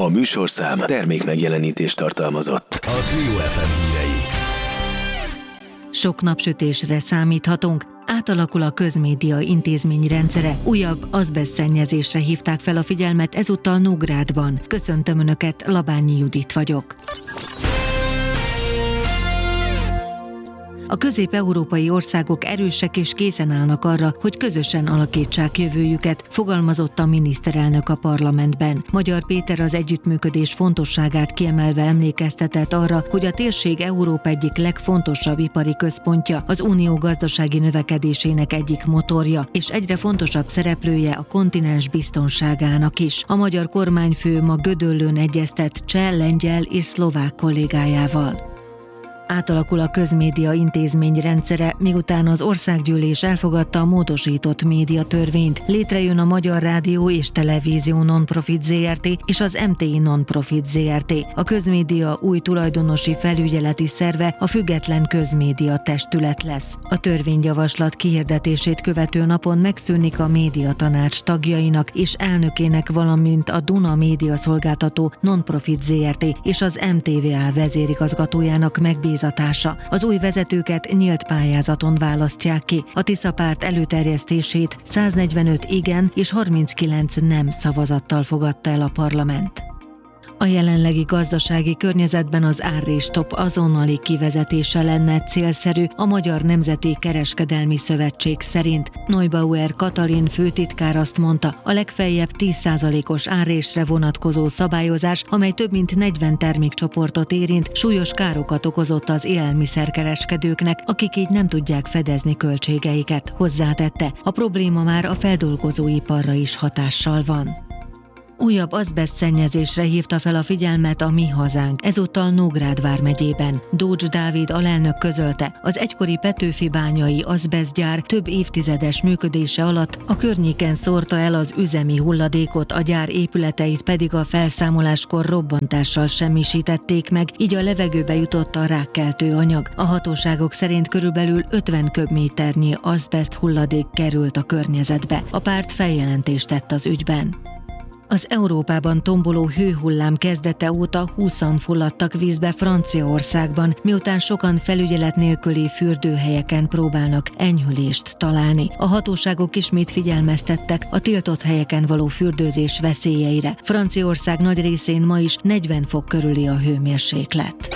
A műsorszám termékmegjelenítést tartalmazott. A Trio FM hírei. Sok napsütésre számíthatunk. Átalakul a közmédia intézmény rendszere. Újabb azbesztszennyezésre hívták fel a figyelmet ezúttal Nógrádban. Köszöntöm Önöket, Labányi Judit vagyok. A közép-európai országok erősek és készen állnak arra, hogy közösen alakítsák jövőjüket, fogalmazott a miniszterelnök a parlamentben. Magyar Péter az együttműködés fontosságát kiemelve emlékeztetett arra, hogy a térség Európa egyik legfontosabb ipari központja, az unió gazdasági növekedésének egyik motorja, és egyre fontosabb szereplője a kontinens biztonságának is. A magyar kormányfő ma Gödöllőn egyeztet cseh, lengyel és szlovák kollégájával. Átalakul a közmédia intézmény rendszere, miután az országgyűlés elfogadta a módosított médiatörvényt. Létrejön a Magyar Rádió és Televízió Non-Profit Zrt. És az MTI Non-Profit Zrt. A közmédia új tulajdonosi felügyeleti szerve a Független Közmédia Testület lesz. A törvényjavaslat kihirdetését követő napon megszűnik a médiatanács tagjainak és elnökének, valamint a Duna Média Szolgáltató Non-Profit Zrt. És az MTVA vezérigazgatójának megbízása. Az új vezetőket nyílt pályázaton választják ki. A Tisza párt előterjesztését 145 igen és 39 nem szavazattal fogadta el a parlament. A jelenlegi gazdasági környezetben az árrés-stop azonnali kivezetése lenne célszerű a Magyar Nemzeti Kereskedelmi Szövetség szerint. Neubauer Katalin főtitkár azt mondta, a legfeljebb 10%-os árrésre vonatkozó szabályozás, amely több mint 40 termékcsoportot érint, súlyos károkat okozott az élelmiszerkereskedőknek, akik így nem tudják fedezni költségeiket. Hozzátette, a probléma már a feldolgozóiparra is hatással van. Újabb azbesztszennyezésre hívta fel a figyelmet a Mi Hazánk, ezúttal Nógrád vármegyében. Dócs Dávid alelnök közölte, az egykori petőfibányai azbesztgyár több évtizedes működése alatt a környéken szórta el az üzemi hulladékot, a gyár épületeit pedig a felszámoláskor robbantással semmisítették meg, így a levegőbe jutott a rákkeltő anyag. A hatóságok szerint körülbelül 50 köbméternyi azbeszt hulladék került a környezetbe. A párt feljelentést tett az ügyben. Az Európában tomboló hőhullám kezdete óta 20-an fulladtak vízbe Franciaországban, miután sokan felügyelet nélküli fürdőhelyeken próbálnak enyhülést találni. A hatóságok ismét figyelmeztettek a tiltott helyeken való fürdőzés veszélyeire. Franciaország nagy részén ma is 40 fok körüli a hőmérséklet.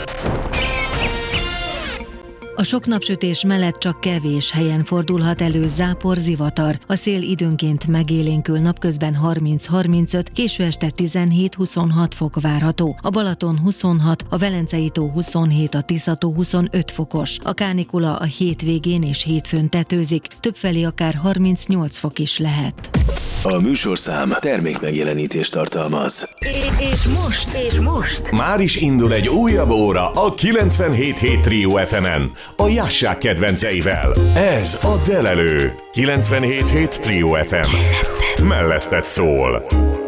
A sok napsütés mellett csak kevés helyen fordulhat elő zápor, zivatar. A szél időnként megélénkül, napközben 30-35, késő este 17-26 fok várható. A Balaton 26, a Velencei-tó 27, a Tisza-tó 25 fokos. A kánikula a hétvégén és hétfőn tetőzik, többfelé akár 38 fok is lehet. A műsorszám termékmegjelenítést tartalmaz. És most már is indul egy újabb óra a 97.7 Trio FM-en, a Jássák kedvenceivel. Ez a Delelő. 97.7 Trio FM. Melletted szól.